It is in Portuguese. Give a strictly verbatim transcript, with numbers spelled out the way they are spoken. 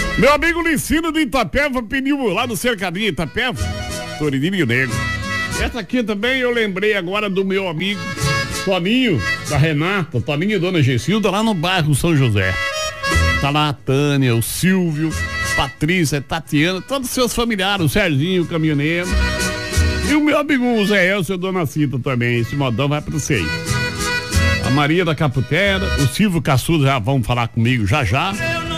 Meu amigo Licino de Itapeva pediu lá no Cercadinho Itapeva, Toridinho Negro. Essa aqui também eu lembrei agora do meu amigo Toninho, da Renata, Toninho e Dona Gessilda, lá no bairro São José. Tá lá a Tânia, o Silvio, Patrícia, Tatiana, todos os seus familiares, o Serginho, o caminhoneiro. E o meu amigo Zé Elcio e a Dona Cita também. Esse modão vai pro seio. A Maria da Caputera, o Silvio Caçudo já vão falar comigo já já.